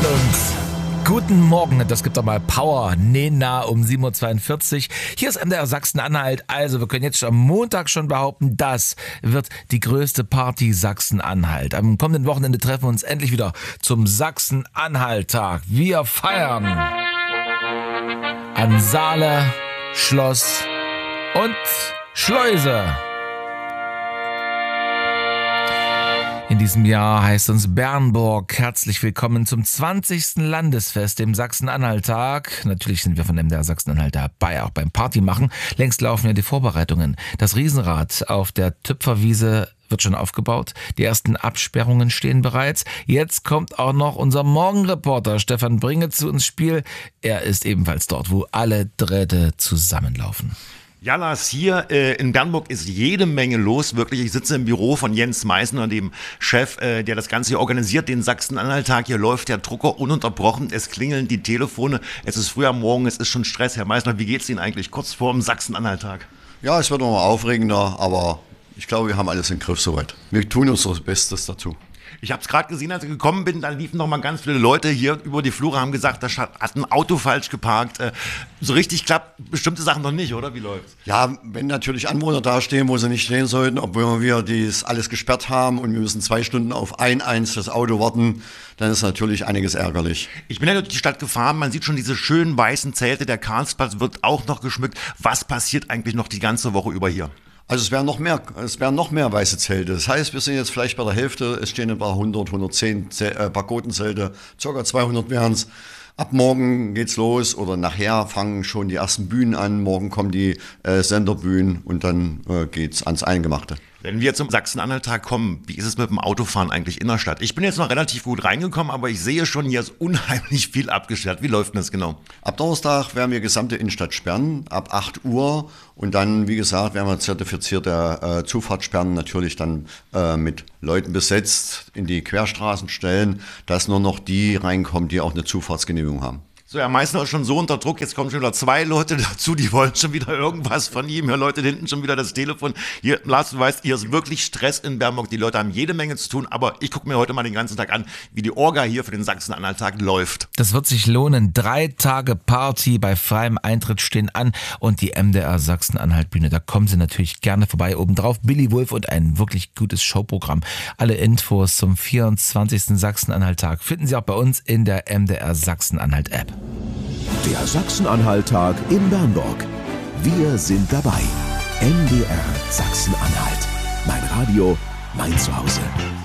Guten Morgen, das gibt doch mal Power. Nena um 7.42 Uhr. Hier ist MDR Sachsen-Anhalt. Also wir können jetzt am Montag schon behaupten, das wird die größte Party Sachsen-Anhalt. Am kommenden Wochenende treffen wir uns endlich wieder zum Sachsen-Anhalt-Tag. Wir feiern an Saale, Schloss und Schleuse. In diesem Jahr heißt uns Bernburg herzlich willkommen zum 20. Landesfest, dem Sachsen-Anhalt-Tag. Natürlich sind wir von MDR Sachsen-Anhalt dabei, auch beim Partymachen. Längst laufen ja die Vorbereitungen. Das Riesenrad auf der Tüpferwiese wird schon aufgebaut. Die ersten Absperrungen stehen bereits. Jetzt kommt auch noch unser Morgenreporter Stefan Bringe zu uns Spiel. Er ist ebenfalls dort, wo alle Drähte zusammenlaufen. Ja, Lars, hier in Bernburg ist jede Menge los, wirklich. Ich sitze im Büro von Jens Meissner, dem Chef, der das Ganze hier organisiert, den Sachsen-Anhalt-Tag. Hier läuft der Drucker ununterbrochen, es klingeln die Telefone, es ist früh am Morgen, es ist schon Stress. Herr Meissner, wie geht's Ihnen eigentlich kurz vor dem Sachsen-Anhalt-Tag? Ja, es wird noch mal aufregender, aber ich glaube, wir haben alles im Griff soweit. Wir tun unser Bestes dazu. Ich habe es gerade gesehen, als ich gekommen bin, da liefen noch mal ganz viele Leute hier über die Flure, haben gesagt, da hat ein Auto falsch geparkt. So richtig klappt bestimmte Sachen noch nicht, oder? Wie läuft's? Ja, wenn natürlich Anwohner da stehen, wo sie nicht stehen sollten, obwohl wir das alles gesperrt haben und wir müssen 2 Stunden auf ein einziges Auto warten, dann ist natürlich einiges ärgerlich. Ich bin ja durch die Stadt gefahren, man sieht schon diese schönen weißen Zelte, der Karlsplatz wird auch noch geschmückt. Was passiert eigentlich noch die ganze Woche über hier? Also es werden noch mehr weiße Zelte. Das heißt, wir sind jetzt vielleicht bei der Hälfte. Es stehen etwa 100, 110 Pagodenzelte, ca. 200 wären es. Ab morgen geht's los oder nachher fangen schon die ersten Bühnen an. Morgen kommen die Senderbühnen und dann geht's ans Eingemachte. Wenn wir zum Sachsen-Anhalt-Tag kommen, wie ist es mit dem Autofahren eigentlich in der Stadt? Ich bin jetzt noch relativ gut reingekommen, aber ich sehe schon, hier ist unheimlich viel abgesperrt. Wie läuft denn das genau? Ab Donnerstag werden wir gesamte Innenstadt sperren, ab 8 Uhr. Und dann, wie gesagt, werden wir zertifizierte Zufahrtssperren natürlich dann mit Leuten besetzt, in die Querstraßen stellen, dass nur noch die reinkommen, die auch eine Zufahrtsgenehmigung haben. So, Herr Meissner ist schon so unter Druck, jetzt kommen schon wieder 2 Leute dazu, die wollen schon wieder irgendwas von ihm. Hör Leute, hinten schon wieder das Telefon. Hier, Lars, du weißt, hier ist wirklich Stress in Bernburg, die Leute haben jede Menge zu tun, aber ich gucke mir heute mal den ganzen Tag an, wie die Orga hier für den Sachsen-Anhalt-Tag läuft. Das wird sich lohnen. 3 Tage Party bei freiem Eintritt stehen an und die MDR Sachsen-Anhalt-Bühne, da kommen Sie natürlich gerne vorbei. Obendrauf Billy Wolf und ein wirklich gutes Showprogramm. Alle Infos zum 24. Sachsen-Anhalt-Tag finden Sie auch bei uns in der MDR Sachsen-Anhalt-App. Der Sachsen-Anhalt-Tag in Bernburg. Wir sind dabei. MDR Sachsen-Anhalt. Mein Radio, mein Zuhause.